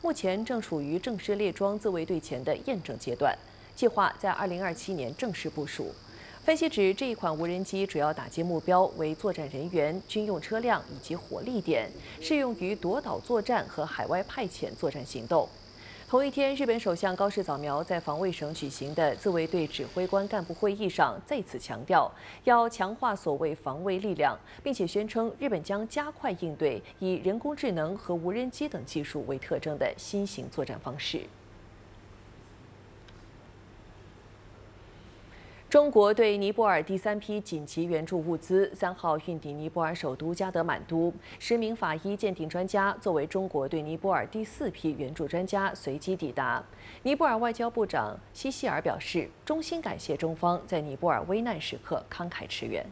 目前正处于正式列装自卫队前的验证阶段，计划在2027年正式部署。分析指，这一款无人机主要打击目标为作战人员、军用车辆以及火力点，适用于夺岛作战和海外派遣作战行动。同一天，日本首相高市早苗在防卫省举行的自卫队指挥官干部会议上再次强调，要强化所谓防卫力量，并且宣称日本将加快应对以人工智能和无人机等技术为特征的新型作战方式。中国对尼泊尔第3批紧急援助物资3号运抵尼泊尔首都加德满都，10名法医鉴定专家作为中国对尼泊尔第4批援助专家随即抵达。尼泊尔外交部长希希尔表示，衷心感谢中方在尼泊尔危难时刻慷慨驰援。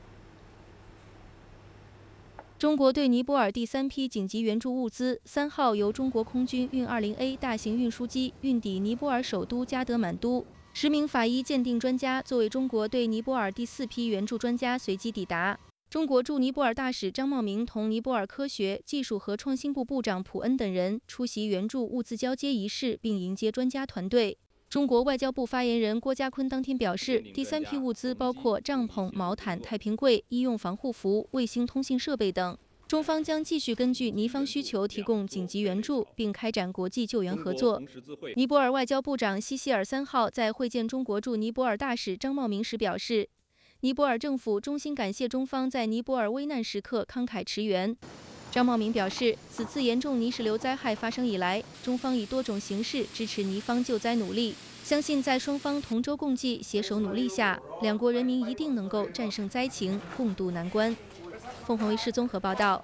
中国对尼泊尔第3批紧急援助物资3号由中国空军运20A 大型运输机运抵尼泊尔首都加德满都。10名法医鉴定专家作为中国对尼泊尔第4批援助专家随即抵达。中国驻尼泊尔大使张茂明同尼泊尔科学技术和创新部部长普恩等人出席援助物资交接仪式，并迎接专家团队。中国外交部发言人郭家坤当天表示，第3批物资包括帐篷、毛毯、太平柜、医用防护服、卫星通信设备等。中方将继续根据尼方需求提供紧急援助，并开展国际救援合作。尼泊尔外交部长希希尔3号在会见中国驻尼泊尔大使张茂明时表示，尼泊尔政府衷心感谢中方在尼泊尔危难时刻慷慨驰援。张茂明表示，此次严重泥石流灾害发生以来，中方以多种形式支持尼方救灾努力，相信在双方同舟共济、携手努力下，两国人民一定能够战胜灾情，共度难关。凤凰卫视综合报道。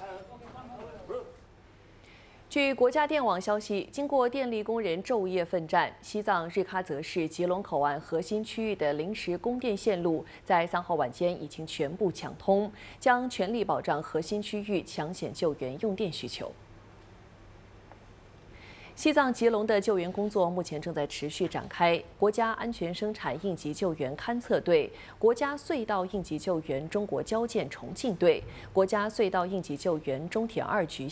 据国家电网消息，经过电力工人昼夜奋战，西藏日喀则市吉隆口岸核心区域的临时供电线路在3号晚间已经全部抢通，将全力保障核心区域抢险救援用电需求。西藏吉隆的救援工作目前正在持续展开。国家安全生产应急救援勘测队、国家隧道应急救援中国交建重庆队、国家隧道应急救援中铁2局